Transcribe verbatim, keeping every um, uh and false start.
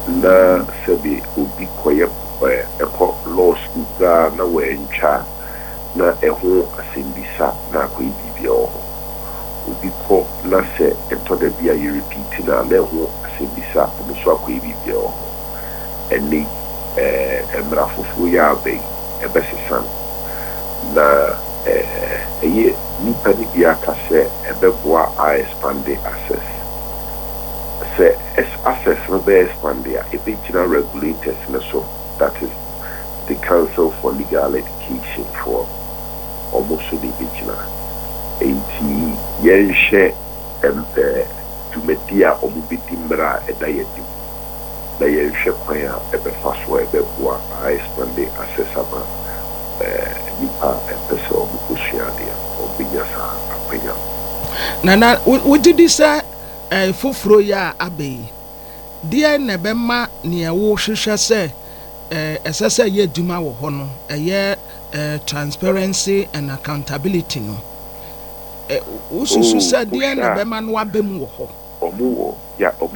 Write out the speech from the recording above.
na sabi obi koye eko law school ga na wencha na eho asembisa na akoyi bibia oho obi ko na se eto da bia ye repeat na na eho asembisa omuso akoyi bibia oho eni eh emra fufu ya be ebesisan na eh eye nipa ni bia ka se ebeboa a expand the access se access no be expand the ebichina regulators na so that is the Council for Legal Education for almost the ebichina enti yenhye embe tumedia omubiti mra edayedi na yenhye kwan a ebefa so ebeboa a expand the access ama eh nipa epese omukusuade obinyasa apenya nana wudidi sa eh fufuro ya abe dia na bema ne wo hwehwe se eh esese ye duma wo ho no eye eh transparency and accountability no eh ususu sa dia na bema no abem wo ho omuwo ya